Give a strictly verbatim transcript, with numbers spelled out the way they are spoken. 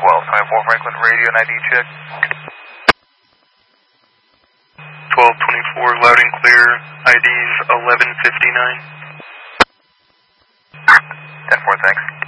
twelve twenty-four Franklin, radio and I D check. twelve twenty-four, loud and clear, I Ds eleven fifty-nine. ten four, thanks.